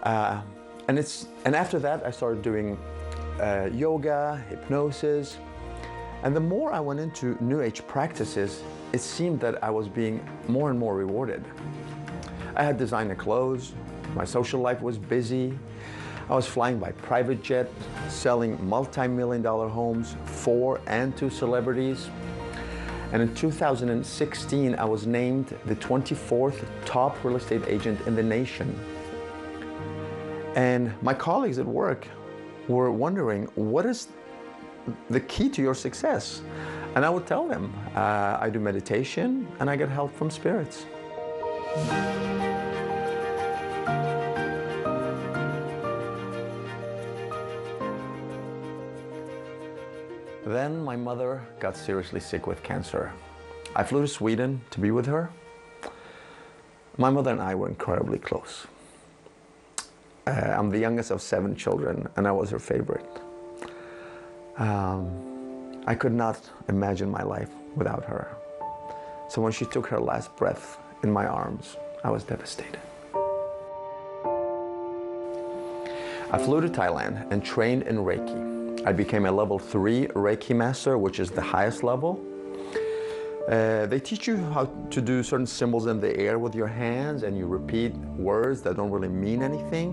Uh, and after that, I started doing yoga, hypnosis. And the more I went into New Age practices, it seemed that I was being more and more rewarded. I had designer clothes, my social life was busy, I was flying by private jet, selling multi-million-dollar homes for and to celebrities. And in 2016, I was named the 24th top real estate agent in the nation. And my colleagues at work were wondering, what is the key to your success? And I would tell them, I do meditation and I get help from spirits. Then my mother got seriously sick with cancer. I flew to Sweden to be with her. My mother and I were incredibly close. I'm the youngest of 7 children, and I was her favorite. I could not imagine my life without her. So when she took her last breath in my arms, I was devastated. I flew to Thailand and trained in Reiki. I became a level 3 Reiki master, which is the highest level. They teach you how to do certain symbols in the air with your hands, and you repeat words that don't really mean anything.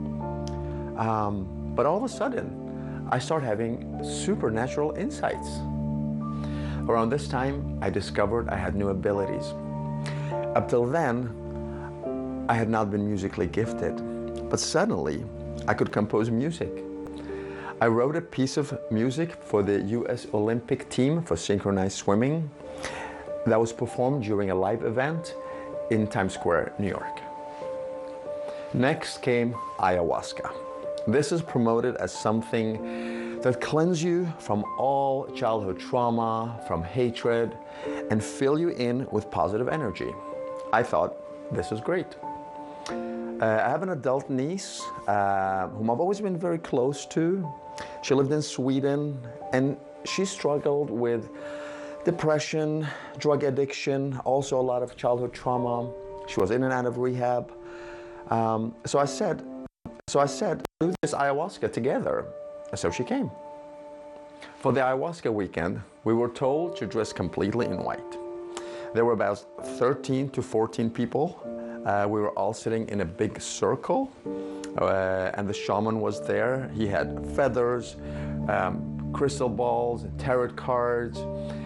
But all of a sudden, I started having supernatural insights. Around this time, I discovered I had new abilities. Up till then, I had not been musically gifted, but suddenly I could compose music. I wrote a piece of music for the US Olympic team for synchronized swimming that was performed during a live event in Times Square, New York. Next came ayahuasca. This is promoted as something that cleanses you from all childhood trauma, from hatred, and fill you in with positive energy. I thought, this is great. I have an adult niece whom I've always been very close to. She lived in Sweden, and she struggled with depression, drug addiction, also a lot of childhood trauma. She was in and out of rehab. So I said, do this ayahuasca together. So she came. For the ayahuasca weekend, we were told to dress completely in white. There were about 13 to 14 people. We were all sitting in a big circle, and the shaman was there. He had feathers, crystal balls, tarot cards,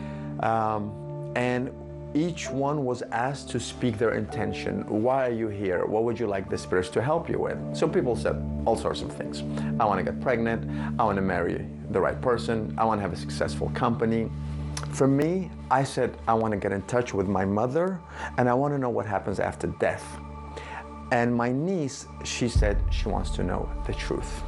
and each one was asked to speak their intention. Why are you here? What would you like the spirits to help you with? So people said all sorts of things. I want to get pregnant. I want to marry the right person. I want to have a successful company. For me, I said, I want to get in touch with my mother, and I want to know what happens after death. And my niece, she said she wants to know the truth.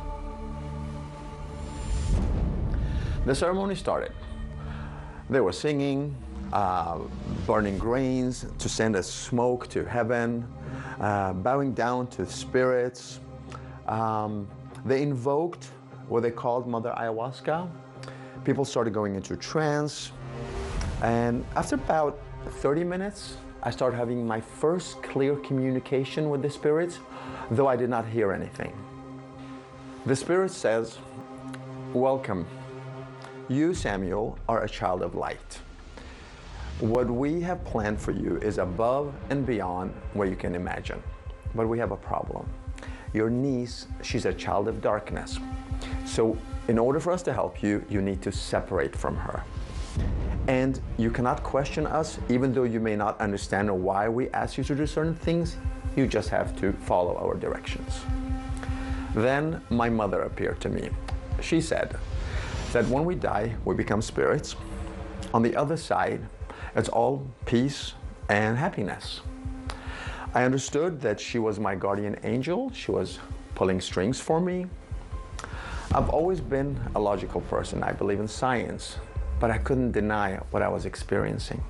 The ceremony started. They were singing, burning grains to send a smoke to heaven, bowing down to spirits. They invoked what they called Mother Ayahuasca. People started going into trance. And after about 30 minutes, I started having my first clear communication with the spirits, though I did not hear anything. The spirit says, welcome. You, Samuel, are a child of light. What we have planned for you is above and beyond what you can imagine. But we have a problem. Your niece, she's a child of darkness. So in order for us to help you, you need to separate from her. And you cannot question us, even though you may not understand why we ask you to do certain things. You just have to follow our directions. Then my mother appeared to me. She said that when we die, we become spirits. On the other side, it's all peace and happiness. I understood that she was my guardian angel. She was pulling strings for me. I've always been a logical person. I believe in science, but I couldn't deny what I was experiencing.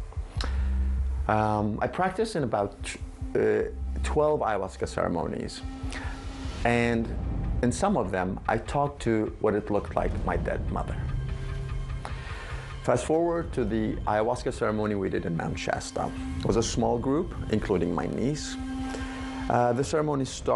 I practiced in about 12 ayahuasca ceremonies, and in some of them, I talked to what it looked like my dead mother. Fast forward to the ayahuasca ceremony we did in Mount Shasta. It was a small group, including my niece. The ceremony started